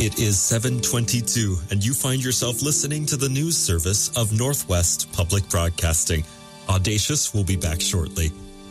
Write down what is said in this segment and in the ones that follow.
It is 7:22, and you find yourself listening to the news service of Northwest Public Broadcasting. Audacious will be back shortly.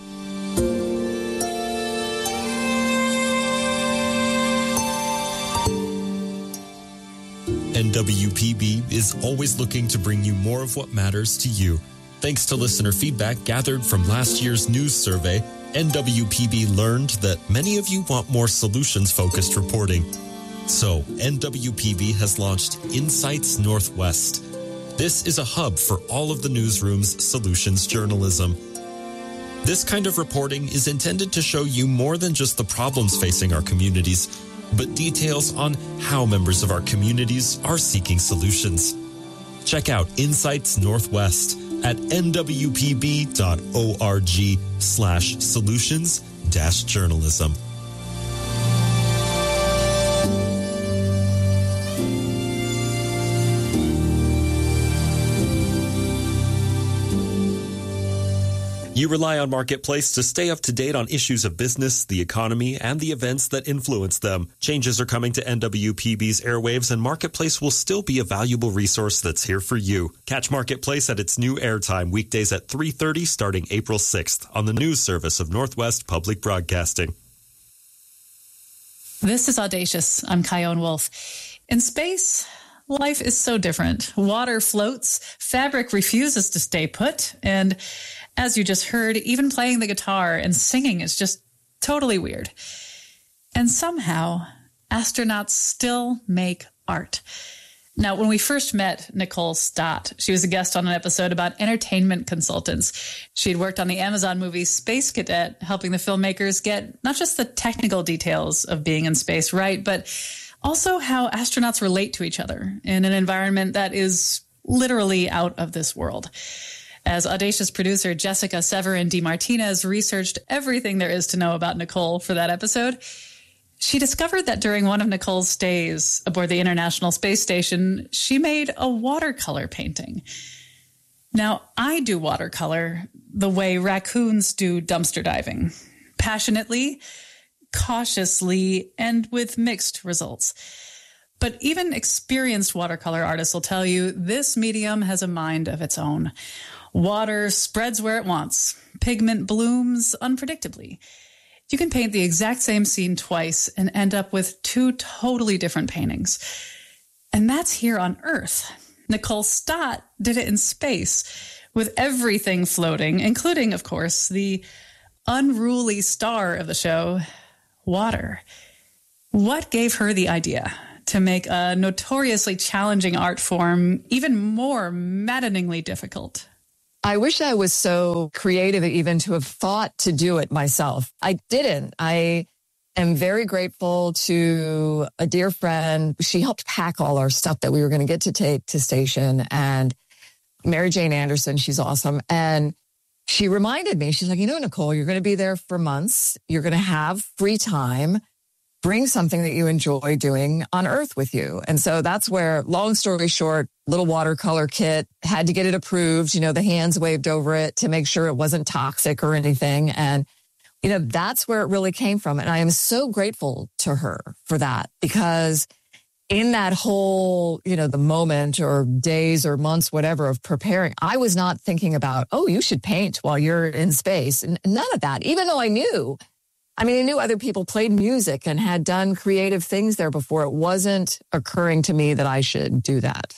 NWPB is always looking to bring you more of what matters to you. Thanks to listener feedback gathered from last year's news survey, NWPB learned that many of you want more solutions-focused reporting. So, NWPB has launched Insights Northwest. This is a hub for all of the newsroom's solutions journalism. This kind of reporting is intended to show you more than just the problems facing our communities, but details on how members of our communities are seeking solutions. Check out Insights Northwest at nwpb.org/solutions-journalism. You rely on Marketplace to stay up to date on issues of business, the economy, and the events that influence them. Changes are coming to NWPB's airwaves, and Marketplace will still be a valuable resource that's here for you. Catch Marketplace at its new airtime weekdays at 3:30 starting April 6th on the news service of Northwest Public Broadcasting. This is Audacious. I'm Kyone Wolf. In space, life is so different. Water floats, fabric refuses to stay put, and as you just heard, even playing the guitar and singing is just totally weird. And somehow, astronauts still make art. Now, when we first met Nicole Stott, she was a guest on an episode about entertainment consultants. She'd worked on the Amazon movie Space Cadet, helping the filmmakers get not just the technical details of being in space right, but also how astronauts relate to each other in an environment that is literally out of this world. As Audacious producer Jessica Severin DeMartinez researched everything there is to know about Nicole for that episode, she discovered that during one of Nicole's stays aboard the International Space Station, she made a watercolor painting. Now, I do watercolor the way raccoons do dumpster diving, passionately, cautiously, and with mixed results. But even experienced watercolor artists will tell you this medium has a mind of its own. Water spreads where it wants. Pigment blooms unpredictably. You can paint the exact same scene twice and end up with two totally different paintings. And that's here on Earth. Nicole Stott did it in space, with everything floating, including, of course, the unruly star of the show, water. What gave her the idea to make a notoriously challenging art form even more maddeningly difficult? I wish I was so creative even to have thought to do it myself. I didn't. I am very grateful to a dear friend. She helped pack all our stuff that we were going to get to take to station. And Mary Jane Anderson, she's awesome. And she reminded me, she's like, Nicole, you're going to be there for months. You're going to have free time. Bring something that you enjoy doing on Earth with you. And so that's where, long story short, little watercolor kit, had to get it approved. The hands waved over it to make sure it wasn't toxic or anything. And, that's where it really came from. And I am so grateful to her for that, because in that whole, the moment or days or months, whatever, of preparing, I was not thinking about, you should paint while you're in space. And none of that, even though I knew other people played music and had done creative things there before. It wasn't occurring to me that I should do that.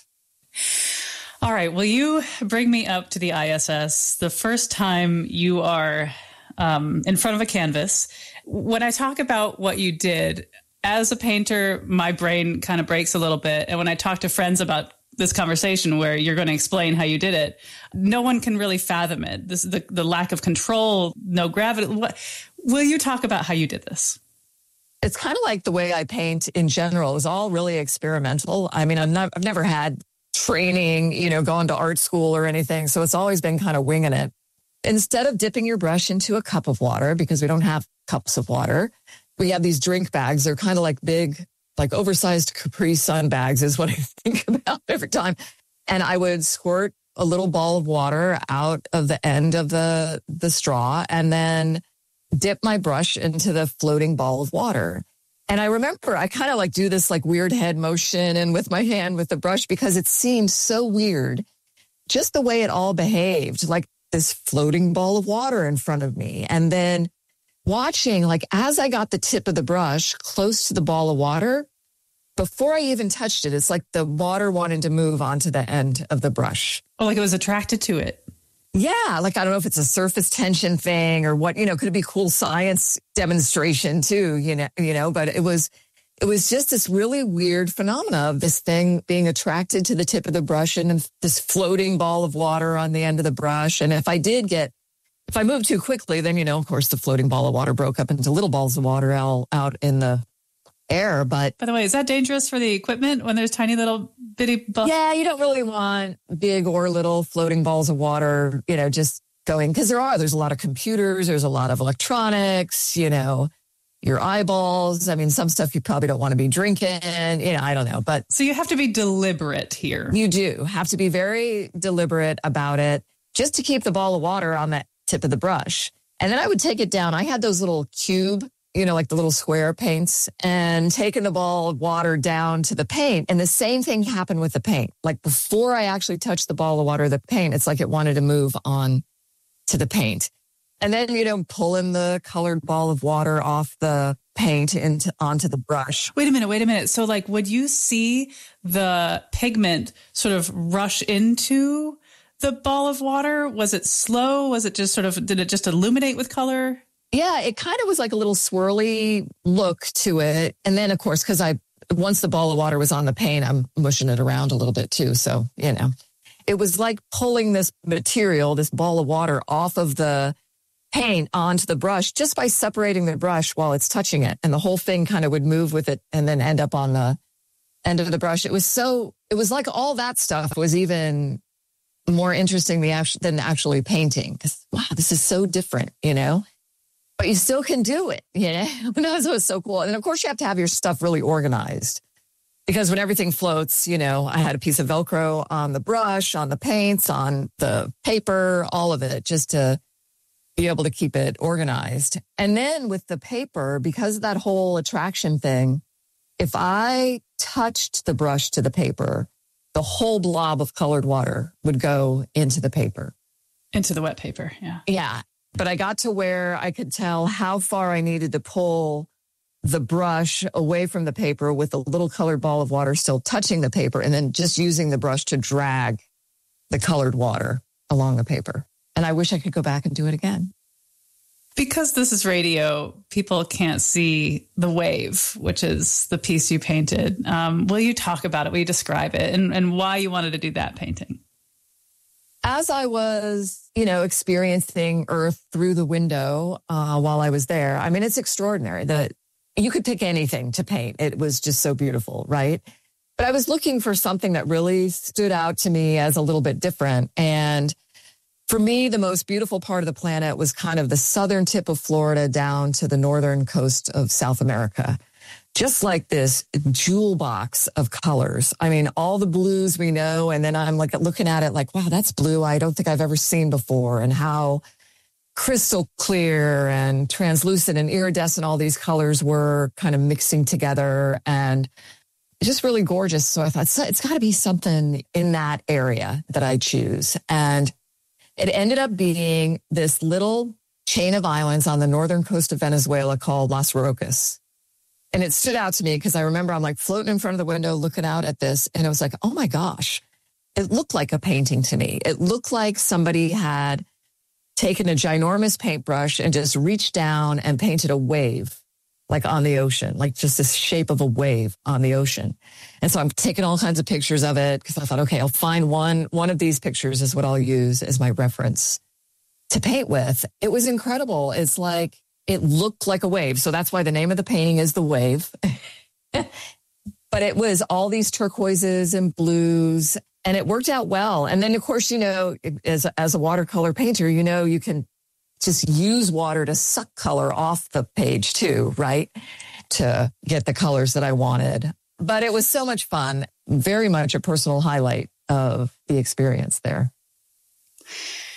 All right. Will you bring me up to the ISS the first time you are in front of a canvas? When I talk about what you did, as a painter, my brain kind of breaks a little bit. And when I talk to friends about this conversation where you're going to explain how you did it, no one can really fathom it. This is the lack of control, no gravity. Will you talk about how you did this? It's kind of like the way I paint in general. It was all really experimental. I've never had training, gone to art school or anything. So it's always been kind of winging it. Instead of dipping your brush into a cup of water, because we don't have cups of water, we have these drink bags. They're kind of like big, like oversized Capri Sun bags is what I think about every time. And I would squirt a little ball of water out of the end of the straw and then dip my brush into the floating ball of water. And I remember I kind of like do this like weird head motion and with my hand with the brush because it seemed so weird, just the way it all behaved, like this floating ball of water in front of me. And then watching, like as I got the tip of the brush close to the ball of water, before I even touched it, it's like the water wanted to move onto the end of the brush. Oh, like it was attracted to it. Yeah, like I don't know if it's a surface tension thing or what, could it be cool science demonstration too, but it was just this really weird phenomena of this thing being attracted to the tip of the brush and this floating ball of water on the end of the brush. And if I moved too quickly, then, of course, the floating ball of water broke up into little balls of water out in the air. But by the way, is that dangerous for the equipment when there's tiny little bitty balls? Yeah, you don't really want big or little floating balls of water, just going, because there's a lot of computers, there's a lot of electronics, your eyeballs. I mean, some stuff you probably don't want to be drinking, I don't know. But so you have to be deliberate here. You do have to be very deliberate about it just to keep the ball of water on that tip of the brush. And then I would take it down. I had those little cube, like the little square paints, and taking the ball of water down to the paint. And the same thing happened with the paint. Like before I actually touched the ball of water, the paint, it's like it wanted to move on to the paint. And then, pulling the colored ball of water off the paint onto the brush. Wait a minute. So like, would you see the pigment sort of rush into the ball of water? Was it slow? Was it just did it just illuminate with color? Yeah, it kind of was like a little swirly look to it. And then, of course, because once the ball of water was on the paint, I'm mushing it around a little bit too. So, it was like pulling this material, this ball of water off of the paint onto the brush just by separating the brush while it's touching it. And the whole thing kind of would move with it and then end up on the end of the brush. It was like all that stuff was even more interesting than actually painting. Because, wow, this is so different, But you still can do it, That was so cool. And of course, you have to have your stuff really organized because when everything floats, I had a piece of Velcro on the brush, on the paints, on the paper, all of it, just to be able to keep it organized. And then with the paper, because of that whole attraction thing, if I touched the brush to the paper, the whole blob of colored water would go into the paper. Into the wet paper, yeah. Yeah. But I got to where I could tell how far I needed to pull the brush away from the paper with a little colored ball of water still touching the paper and then just using the brush to drag the colored water along the paper. And I wish I could go back and do it again. Because this is radio, people can't see the wave, which is the piece you painted. Will you talk about it? Will you describe it and why you wanted to do that painting? As I was, experiencing Earth through the window while I was there, I mean, it's extraordinary that you could pick anything to paint. It was just so beautiful, right? But I was looking for something that really stood out to me as a little bit different. And for me, the most beautiful part of the planet was kind of the southern tip of Florida down to the northern coast of South America. Just like this jewel box of colors. I mean, all the blues we know. And then I'm like looking at it like, wow, that's blue I don't think I've ever seen before. And how crystal clear and translucent and iridescent all these colors were kind of mixing together and just really gorgeous. So I thought it's got to be something in that area that I choose. And it ended up being this little chain of islands on the northern coast of Venezuela called Las Rocas. And it stood out to me because I remember I'm like floating in front of the window looking out at this. And it was like, oh my gosh, it looked like a painting to me. It looked like somebody had taken a ginormous paintbrush and just reached down and painted a wave, like on the ocean, like just this shape of a wave on the ocean. And so I'm taking all kinds of pictures of it because I thought, okay, I'll find one of these pictures is what I'll use as my reference to paint with. It was incredible. It's like, it looked like a wave. So that's why the name of the painting is The Wave. But it was all these turquoises and blues, and it worked out well. And then, of course, as a watercolor painter, you can just use water to suck color off the page too, right? To get the colors that I wanted. But it was so much fun. Very much a personal highlight of the experience there.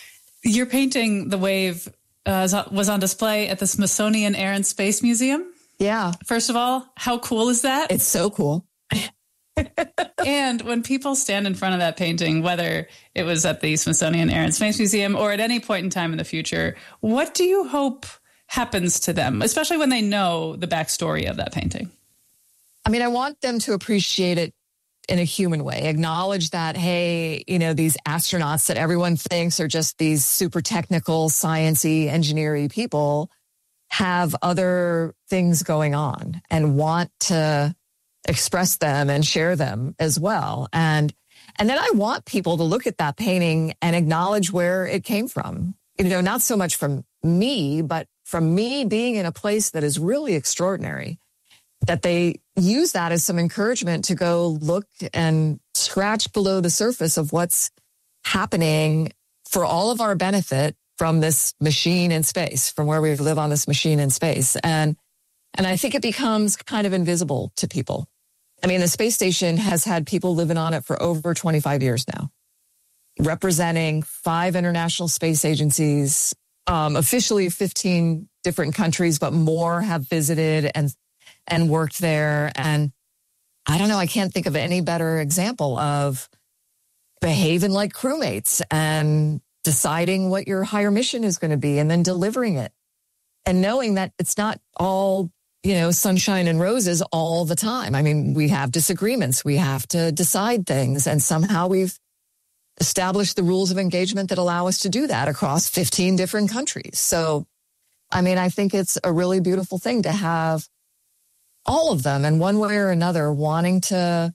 Your painting, The Wave, was on display at the Smithsonian Air and Space Museum. Yeah. First of all, how cool is that? It's so cool. And when people stand in front of that painting, whether it was at the Smithsonian Air and Space Museum or at any point in time in the future, what do you hope happens to them, especially when they know the backstory of that painting? I mean, I want them to appreciate it in a human way, acknowledge that, hey, you know, these astronauts that everyone thinks are just these super technical, sciencey, engineering people have other things going on and want to express them and share them as well. And then I want people to look at that painting and acknowledge where it came from. You know, not so much from me, but from me being in a place that is really extraordinary, that they use that as some encouragement to go look and scratch below the surface of what's happening for all of our benefit from this machine in space, from where we live on this machine in space. And I think it becomes kind of invisible to people. I mean, the space station has had people living on it for over 25 years now, representing 5 international space agencies, officially 15 different countries, but more have visited and worked there. And I don't know, I can't think of any better example of behaving like crewmates and deciding what your higher mission is going to be and then delivering it. And knowing that it's not all, you know, sunshine and roses all the time. I mean, we have disagreements. We have to decide things. And somehow we've established the rules of engagement that allow us to do that across 15 different countries. So, I mean, I think it's a really beautiful thing to have all of them in one way or another wanting to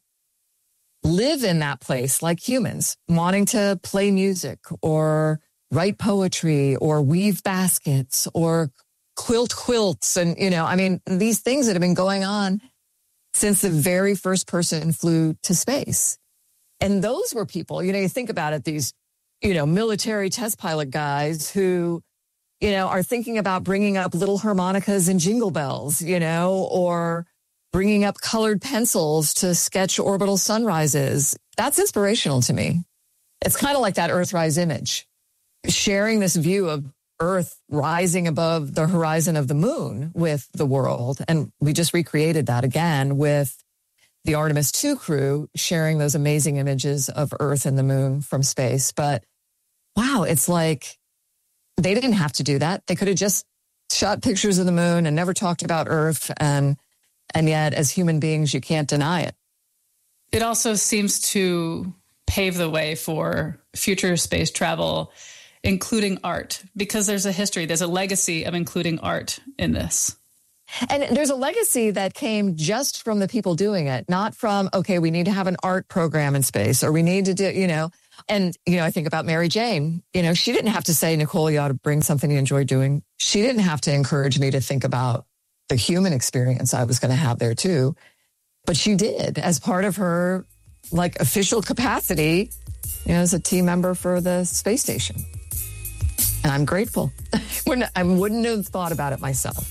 live in that place like humans, wanting to play music or write poetry or weave baskets or quilt quilts. And, you know, I mean, these things that have been going on since the very first person flew to space. And those were people, you know, you think about it, these, you know, military test pilot guys who, you know, are thinking about bringing up little harmonicas and jingle bells, you know, or bringing up colored pencils to sketch orbital sunrises. That's inspirational to me. It's kind of like that Earthrise image, sharing this view of Earth rising above the horizon of the moon with the world. And we just recreated that again with the Artemis 2 crew, sharing those amazing images of Earth and the moon from space. But wow, it's like they didn't have to do that. They could have just shot pictures of the moon and never talked about Earth. And yet, as human beings, you can't deny it. It also seems to pave the way for future space travel, including art, because there's a history, there's a legacy of including art in this. And there's a legacy that came just from the people doing it, not from, okay, we need to have an art program in space, or we need to do, you know, and, you know, I think about Mary Jane, you know, she didn't have to say, Nicole, you ought to bring something you enjoy doing. She didn't have to encourage me to think about the human experience I was going to have there too. But she did as part of her like official capacity, you know, as a team member for the space station. And I'm grateful. I wouldn't have thought about it myself.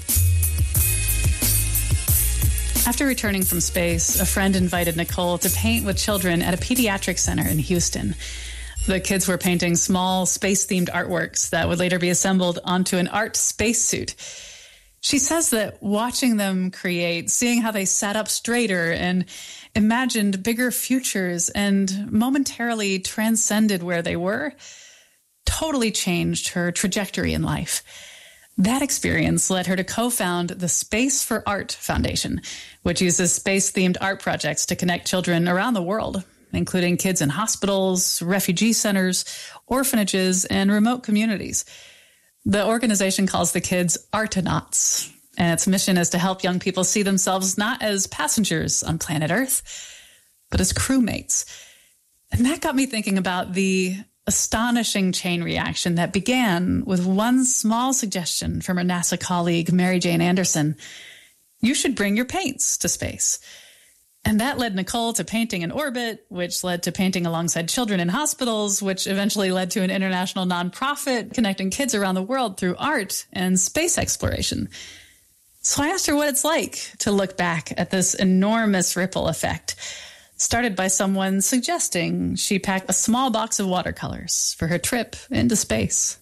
After returning from space, a friend invited Nicole to paint with children at a pediatric center in Houston. The kids were painting small space-themed artworks that would later be assembled onto an art spacesuit. She says that watching them create, seeing how they sat up straighter and imagined bigger futures and momentarily transcended where they were, totally changed her trajectory in life. That experience led her to co-found the Space for Art Foundation, which uses space-themed art projects to connect children around the world, including kids in hospitals, refugee centers, orphanages, and remote communities. The organization calls the kids Artonauts, and its mission is to help young people see themselves not as passengers on planet Earth, but as crewmates. And that got me thinking about the astonishing chain reaction that began with one small suggestion from her NASA colleague, Mary Jane Anderson. You should bring your paints to space. And that led Nicole to painting in orbit, which led to painting alongside children in hospitals, which eventually led to an international nonprofit connecting kids around the world through art and space exploration. So I asked her what it's like to look back at this enormous ripple effect, started by someone suggesting she pack a small box of watercolors for her trip into space.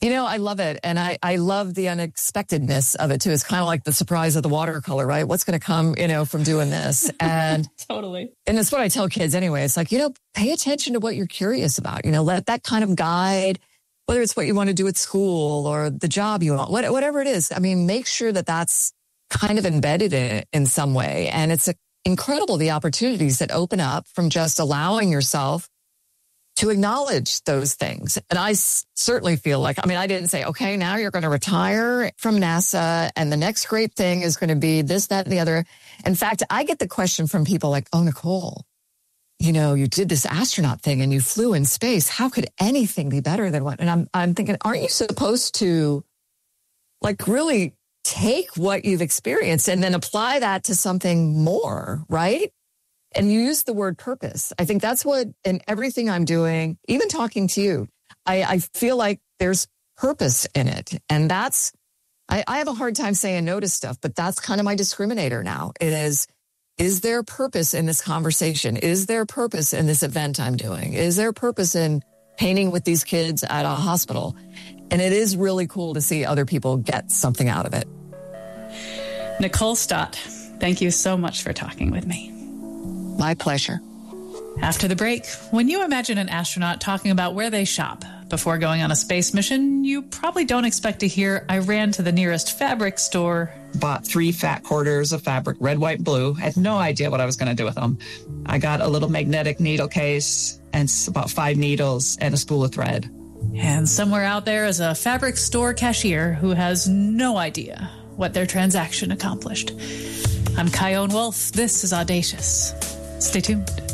I love it. And I love the unexpectedness of it too. It's kind of like the surprise of the watercolor, right? What's going to come, from doing this? And Totally. And it's what I tell kids anyway. It's like, pay attention to what you're curious about. Let that kind of guide, whether it's what you want to do at school or the job you want, whatever it is. I mean, make sure that that's kind of embedded in some way. And it's incredible the opportunities that open up from just allowing yourself to acknowledge those things. And I certainly feel like, I didn't say, okay, now you're going to retire from NASA and the next great thing is going to be this, that, and the other. In fact, I get the question from people like, oh, Nicole, you did this astronaut thing and you flew in space. How could anything be better than what? And I'm thinking, aren't you supposed to really take what you've experienced and then apply that to something more, right? And you use the word purpose. I think that's what, in everything I'm doing, even talking to you, I feel like there's purpose in it. And that's, I have a hard time saying no to stuff, but that's kind of my discriminator now. It is there purpose in this conversation? Is there purpose in this event I'm doing? Is there purpose in painting with these kids at a hospital? And it is really cool to see other people get something out of it. Nicole Stott, thank you so much for talking with me. My pleasure. After the break, when you imagine an astronaut talking about where they shop before going on a space mission, you probably don't expect to hear, I ran to the nearest fabric store. Bought 3 fat quarters of fabric, red, white, blue. Had no idea what I was going to do with them. I got a little magnetic needle case and about 5 needles and a spool of thread. And somewhere out there is a fabric store cashier who has no idea what their transaction accomplished. I'm Chion Wolf. This is Audacious. Stay tuned.